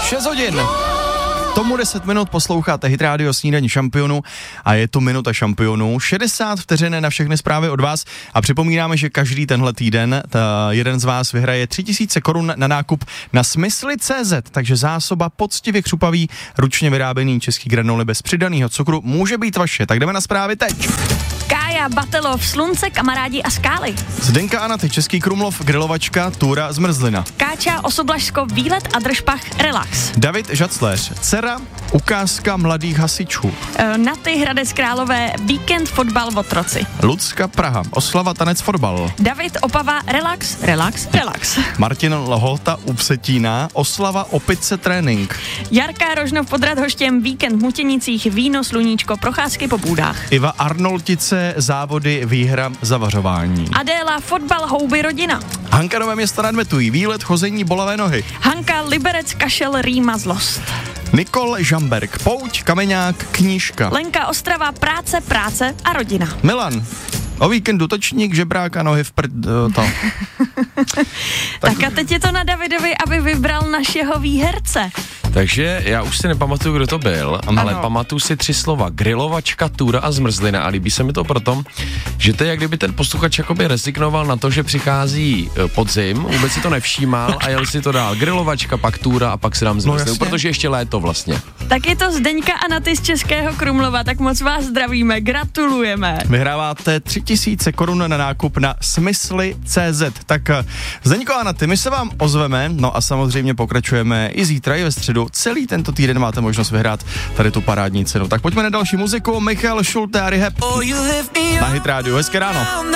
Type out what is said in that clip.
6 hodin. Tomu 10 minut posloucháte Hit Radio Snídaní šampionů a je to minuta šampionů. 60 vteřin na všechny zprávy od vás a připomínáme, že každý tenhle týden jeden z vás vyhraje 3000 korun na nákup na Smysly.cz, takže zásoba poctivě křupavý, ručně vyráběný český granoly bez přidaného cukru může být vaše. Tak jdeme na zprávy teď. Kája, Batelov, Slunce, Kamarádi a Skály. Zdenka Anaty, Český Krumlov, grilovačka, túra, zmrzlina. Káča, Osoblažsko, výlet a Držpach, relax. David Žacléř, dcera, ukázka mladých hasičů. Naty, Hradec Králové, víkend, fotbal, Otroci. Lucka, Praha, oslava, tanec, fotbal. David Opava, relax, relax, relax. Martin Lhota, u Vsetína, oslava, opice, trénink. Jarka Rožnov pod Radhoštěm, víkend v Mutěnicích, víno, sluníčko, procházky po půdách. Iva Arnoltice, závody, výhra, zavařování. Adéla, fotbal, houby, rodina. Hanka, Nové Město nad Metují, výlet, chození, bolavé nohy. Hanka, Liberec, kašel, rýma, zlost. Nikol Žamberk, pouť, kameňák, knížka. Lenka, Ostrava, práce a rodina. Milan, o víkendu točník, žebrák a nohy v to. Tak a teď je to na Davidovi, aby vybral našeho výherce. Takže já už si nepamatuju, kdo to byl, ale pamatuju si 3 slova. Grilovačka, túra a zmrzlina a líbí se mi to proto, že to je, jak kdyby ten posluchač jakoby rezignoval na to, že přichází podzim, vůbec si to nevšímal a jel si to dál. Grilovačka, pak túra a pak si dám zmrzlinu, protože ještě léto vlastně. Tak je to Zdeňka Anaty z Českého Krumlova, tak moc vás zdravíme, gratulujeme. Vyhráváte 3000 korun na nákup na Smysly.cz. Tak Zdeňko Anaty, my se vám ozveme, no a samozřejmě pokračujeme i zítra, i ve středu. Celý tento týden máte možnost vyhrát tady tu parádní cenu. Tak pojďme na další muziku. Michal Schulte a Rehab na Hit Radio. Hezké ráno.